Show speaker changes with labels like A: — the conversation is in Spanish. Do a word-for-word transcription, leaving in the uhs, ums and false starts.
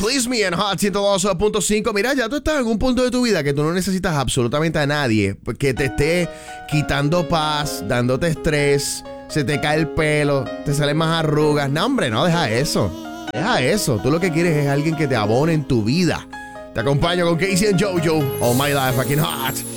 A: Please Me en Hot ciento dos punto cinco. Mira, ya tú estás en un punto de tu vida que tú no necesitas absolutamente a nadie que te esté quitando paz, dándote estrés, se te cae el pelo, te salen más arrugas. No, hombre, no, deja eso. Deja eso. Tú lo que quieres es alguien que te abone en tu vida. Te acompaño con Casey and JoJo All My Life aquí en Hot